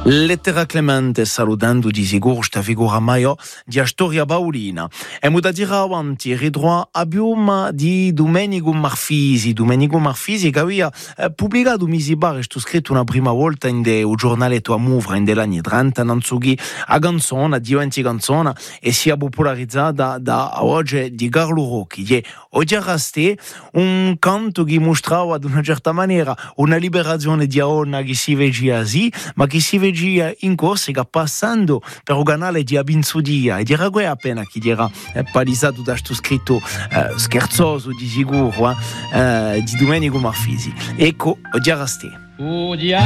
Lettera Clemente saludando di sicuro sta figura maio di storia baulina e mu da dire avanti ridroa abbiamo di Domenico Marfisi che aveva pubblicato mesi bare sto scritto una prima volta in un giornaletto a Muvra in dell'anni 30 non so chi a canzone diventi canzone e sia popolarizzata da oggi di Carlo Rocchi che oggi resta un canto che mostrava ad una certa maniera una liberazione di Aonna che si vede così ma che si vede in corsa passando per un canale di Abinzudia e dirà che appena chi era palisato da questo scritto scherzoso di sicuro di Domenico Marfisi ecco già resti